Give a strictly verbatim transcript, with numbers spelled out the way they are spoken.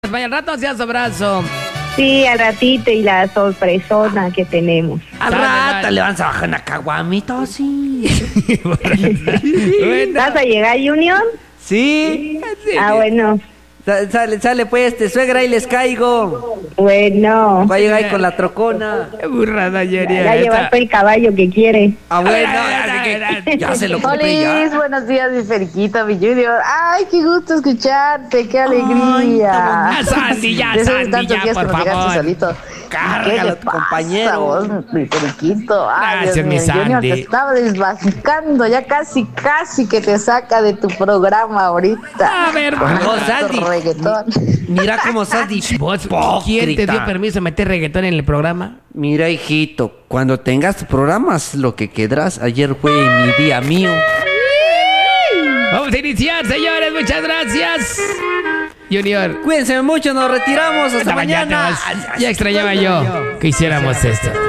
acompaña al rato, hacía su abrazo. Sí, al ratito y la sorpresona que tenemos. Al rato le van a bajar una caguamita, sí. Bueno. ¿Vas a llegar, Junior? Sí. Ah, bueno. Sa- Sale, sale pues, te suegra, ahí les caigo. Bueno. Va a llegar ahí con la trocona. Qué burrada, Yuri. Ya llevaste el caballo que quiere. Ah, bueno, Ay, así ay, ay, que ya se lo compré Olis, ya. buenos días, mi Feriquito, mi Junior. Ay, qué gusto escucharte, qué alegría. Ya, Sandy, ya, Después de Sandy, tantos ya, días por que no llegaste favor. solito. Cárgalo ¿Qué a te tu pasa, compañero. vos, mi Feriquito? Ay, Gracias, Dios mi mío, Junior, Sandy. te estaba desbasicando, ya casi, casi que te saca de tu programa ahorita. A ver, Con vos, tanto Sandy. reggaetón. Mira cómo Sandy. ¿Vos, ¿Quién te dio permiso de meter reggaetón en el programa? Mira, hijito, cuando tengas tu programa, haz lo que quedarás. Ayer fue mi día mío. Vamos a iniciar, señores. Muchas gracias. Junior. Cuídense mucho, nos retiramos. Hasta Hasta mañana. mañana. Ya extrañaba yo que hiciéramos esto.